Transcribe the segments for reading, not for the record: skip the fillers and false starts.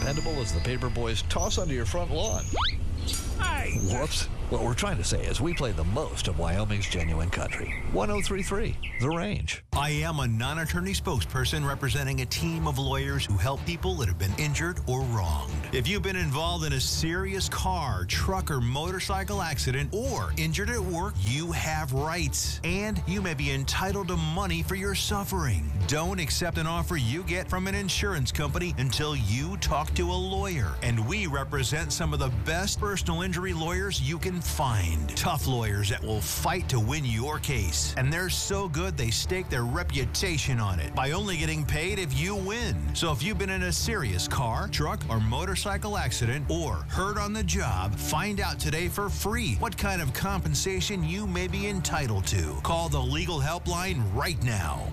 dependable as the paper boys toss onto your front lawn. Whoops. What we're trying to say is we play the most of Wyoming's genuine country. 103.3, The Range. I am a non-attorney spokesperson representing a team of lawyers who help people that have been injured or wronged. If you've been involved in a serious car, truck, or motorcycle accident or injured at work, you have rights. And you may be entitled to money for your suffering. Don't accept an offer you get from an insurance company until you talk to a lawyer. And we represent some of the best personal injury lawyers you can find. Tough lawyers that will fight to win your case. And they're so good they stake their reputation on it by only getting paid if you win. So if you've been in a serious car, truck, or motorcycle accident or hurt on the job, find out today for free what kind of compensation you may be entitled to. Call the legal helpline right now.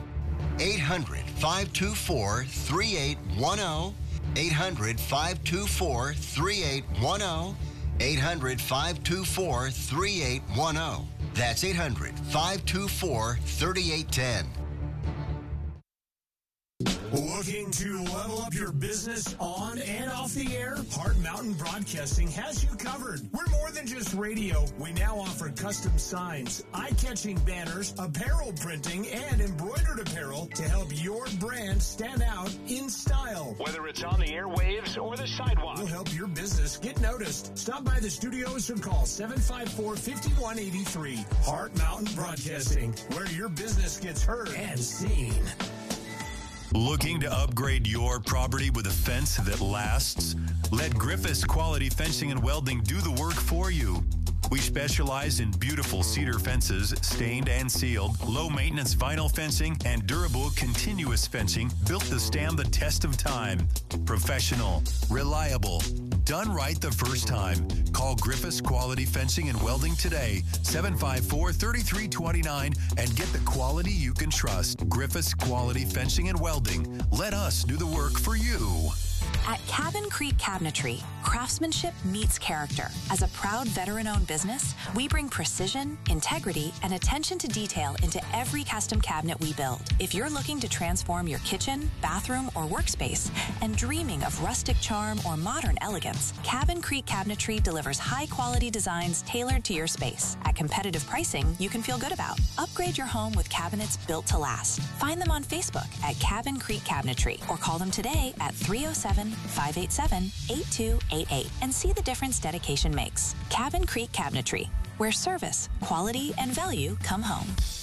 800-524-3810. 800-524-3810. 800-524-3810. That's 800-524-3810. Looking to level up your business on and off the air? Hard Mountain Broadcasting has you covered. We're more than just radio. We now offer custom signs, eye-catching banners, apparel printing, and embroidered apparel to help your brand stand out in style. Whether it's on the airwaves or the sidewalk, we'll help your business get noticed. Stop by the studios or call 754-5183. Hard Mountain Broadcasting, where your business gets heard and seen. Looking to upgrade your property with a fence that lasts? Let Griffiths Quality Fencing and Welding do the work for you. We specialize in beautiful cedar fences, stained and sealed, low-maintenance vinyl fencing, and durable continuous fencing built to stand the test of time. Professional, reliable, done right the first time. Call Griffiths Quality Fencing and Welding today, 754-3329, and get the quality you can trust. Griffiths Quality Fencing and Welding. Let us do the work for you. At Cabin Creek Cabinetry, craftsmanship meets character. As a proud veteran-owned business, we bring precision, integrity, and attention to detail into every custom cabinet we build. If you're looking to transform your kitchen, bathroom, or workspace and dreaming of rustic charm or modern elegance, Cabin Creek Cabinetry delivers high-quality designs tailored to your space at competitive pricing you can feel good about. Upgrade your home with cabinets built to last. Find them on Facebook at Cabin Creek Cabinetry or call them today at 307-587-8288 and see the difference dedication makes. Cabin Creek Cabinetry, where service, quality, and value come home.